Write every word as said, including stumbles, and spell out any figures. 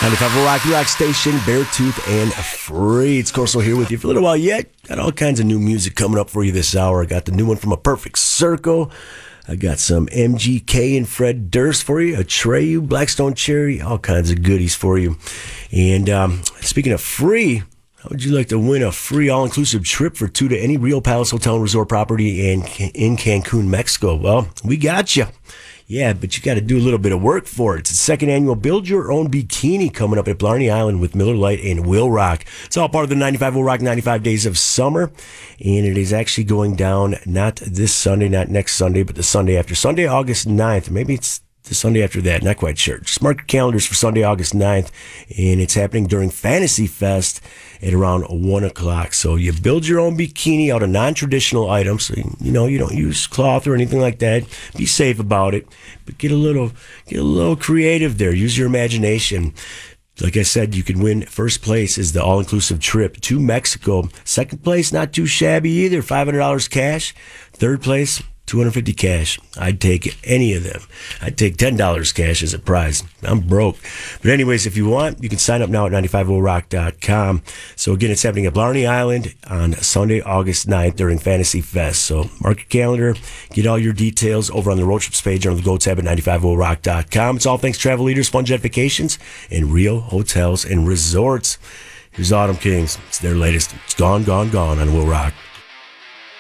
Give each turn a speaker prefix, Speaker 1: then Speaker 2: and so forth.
Speaker 1: ninety-five Rock, Rock Station, Beartooth and Free. It's Corso here with you for a little while yet. Got all kinds of new music coming up for you this hour. I got the new one from A Perfect Circle. I got some M G K and Fred Durst for you, Atreyu, Blackstone Cherry, all kinds of goodies for you. And um, speaking of free, how would you like to win a free all-inclusive trip for two to any Rio Palace Hotel and Resort property in, in Cancun, Mexico? Well, we got you. Yeah, but you got to do a little bit of work for it. It's the second annual Build Your Own Bikini coming up at Blarney Island with Miller Lite and Will Rock. It's all part of the ninety-five Will Rock ninety-five Days of Summer, and it is actually going down not this Sunday, not next Sunday, but the Sunday after. Sunday, August ninth. Maybe it's the Sunday after that. Not quite sure. Just mark your calendars for Sunday, August ninth, and it's happening during Fantasy Fest at around one o'clock. So you build your own bikini out of non-traditional items. So, you know, you don't use cloth or anything like that. Be safe about it, but get a little, get a little creative there. Use your imagination. Like I said, you can win. First place is the all-inclusive trip to Mexico. Second place, not too shabby either. five hundred dollars cash. Third place, two hundred fifty dollars cash. I'd take any of them. I'd take ten dollars cash as a prize. I'm broke. But anyways, if you want, you can sign up now at ninety-five will rock dot com. So again, it's happening at Blarney Island on Sunday, August ninth during Fantasy Fest. So mark your calendar. Get all your details over on the Road Trips page under the Go tab at ninety-five will rock dot com. It's all thanks Travel Leaders, Fun Jet Vacations, and Rio Hotels and Resorts. Here's Autumn Kings. It's their latest. It's Gone, Gone, Gone on Will Rock.